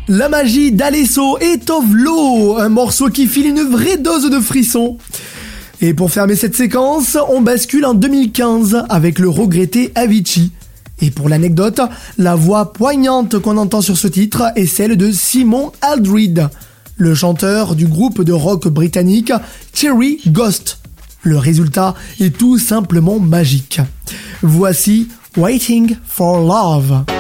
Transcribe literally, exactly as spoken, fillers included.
La magie d'Alesso et Tovlo, un morceau qui file une vraie dose de frissons. Et pour fermer cette séquence, on bascule en deux mille quinze avec le regretté Avicii. Et pour l'anecdote, la voix poignante qu'on entend sur ce titre est celle de Simon Aldred, le chanteur du groupe de rock britannique Cherry Ghost. Le résultat est tout simplement magique. Voici Waiting for Love.